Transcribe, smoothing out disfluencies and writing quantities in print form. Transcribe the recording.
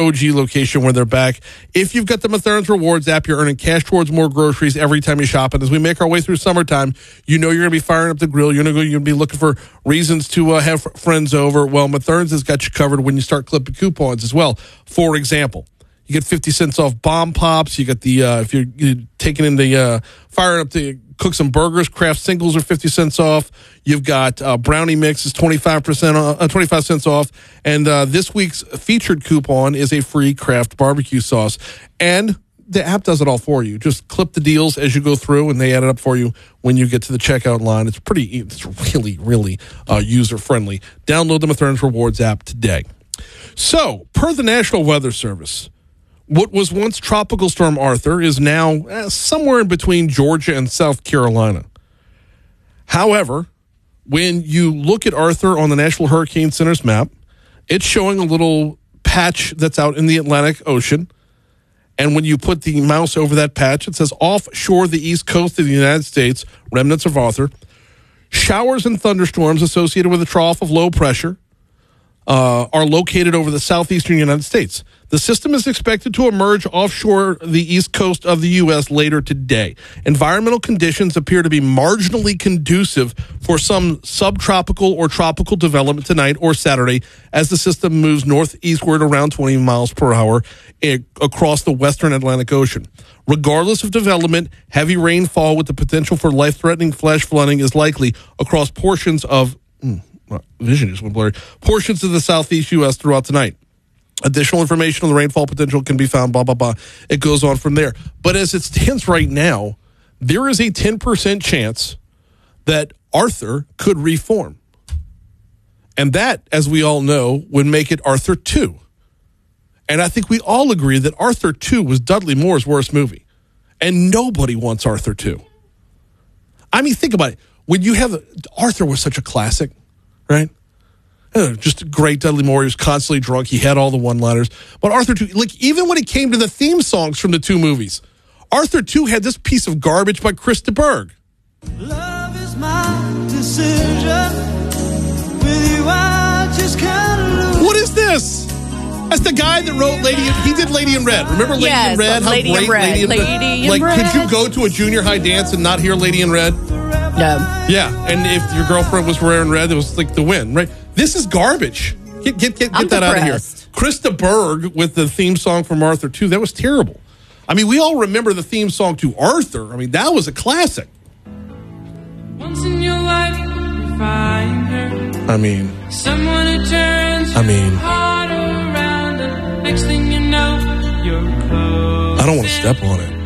OG location where they're back. If you've got the Mathern's Rewards app, you're earning cash towards more groceries every time you shop. And as we make our way through summertime, you know you're going to be firing up the grill. You're going to be looking for reasons to have friends over. Well, Mathern's has got you covered when you start clipping coupons as well. For example, you get 50 cents off Bomb Pops. You got the, if you're taking in the, firing up the, cook some burgers, Kraft singles are 50 cents off. You've got brownie mix is 25 cents off. And this week's featured coupon is a free Kraft barbecue sauce. And the app does it all for you. Just clip the deals as you go through, and they add it up for you when you get to the checkout line. It's really, really user-friendly. Download the Mathern's Rewards app today. So, per the National Weather Service, what was once Tropical Storm Arthur is now somewhere in between Georgia and South Carolina. However, when you look at Arthur on the National Hurricane Center's map, it's showing a little patch that's out in the Atlantic Ocean. And when you put the mouse over that patch, it says offshore the east coast of the United States, remnants of Arthur. Showers and thunderstorms associated with a trough of low pressure are located over the southeastern United States. The system is expected to emerge offshore the east coast of the U.S. later today. Environmental conditions appear to be marginally conducive for some subtropical or tropical development tonight or Saturday as the system moves northeastward around 20 miles per hour across the western Atlantic Ocean. Regardless of development, heavy rainfall with the potential for life-threatening flash flooding is likely across portions of vision is blurry. Portions of the southeast U.S. throughout tonight. Additional information on the rainfall potential can be found, blah, blah, blah. It goes on from there. But as it stands right now, there is a 10% chance that Arthur could reform. And that, as we all know, would make it Arthur 2. And I think we all agree that Arthur 2 was Dudley Moore's worst movie. And nobody wants Arthur 2. I mean, think about it. When you have Arthur was such a classic, right? Just great. Dudley Moore, he was constantly drunk. He had all the one-liners. But Arthur 2, like, even when it came to the theme songs from the two movies, Arthur 2 had this piece of garbage by Chris de Burgh. Love is my decision. With you, I just can't lose. What is this? That's the guy that wrote he did Lady in Red. Remember Lady in Red? How Lady great in Red. Lady in Red. Like, could you go to a junior high dance and not hear Lady in Red? No. Yeah, and if your girlfriend was wearing red, it was like the win, right? This is garbage. Get that out of here. Chris de Burgh with the theme song from Arthur 2, that was terrible. I mean, we all remember the theme song to Arthur. I mean, that was a classic. Once in your life, you find her. Someone who turns your heart around, and next thing you know, you're close. I don't want to step on it.